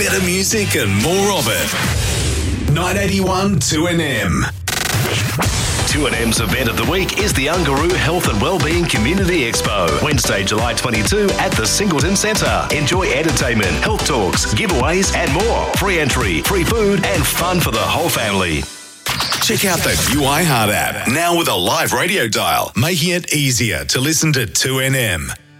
better music and more of it. 981 2NM. 2NM's event of the week is the Ungaroo Health and Wellbeing Community Expo, Wednesday, July 22 at the Singleton Centre. Enjoy entertainment, health talks, giveaways and more. Free entry, free food and fun for the whole family. Check out the new iHeart app, now with a live radio dial, making it easier to listen to 2NM.